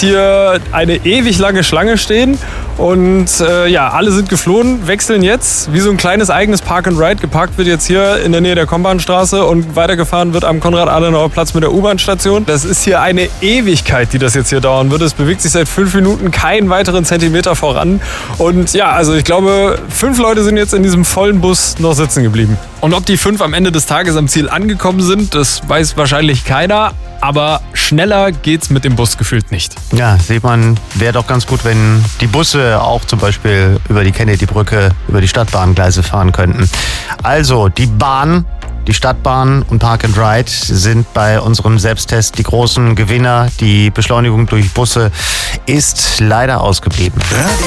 hier eine ewig lange Schlange stehen. Und alle sind geflohen, wechseln jetzt, wie so ein kleines eigenes Park and Ride. Geparkt wird jetzt hier in der Nähe der Kombahnstraße und weitergefahren wird am Konrad-Adenauer-Platz mit der U-Bahn-Station. Das ist hier eine Ewigkeit, die das jetzt hier dauern wird. Es bewegt sich seit 5 Minuten keinen weiteren Zentimeter voran. Und ich glaube, 5 Leute sind jetzt in diesem vollen Bus noch sitzen geblieben. Und ob die 5 am Ende des Tages am Ziel angekommen sind, das weiß wahrscheinlich keiner. Aber schneller geht's mit dem Bus gefühlt nicht. Ja, sieht man, wäre doch ganz gut, wenn die Busse auch zum Beispiel über die Kennedy-Brücke, über die Stadtbahngleise fahren könnten. Also, die Bahn, die Stadtbahn und Park and Ride sind bei unserem Selbsttest die großen Gewinner. Die Beschleunigung durch Busse ist leider ausgeblieben.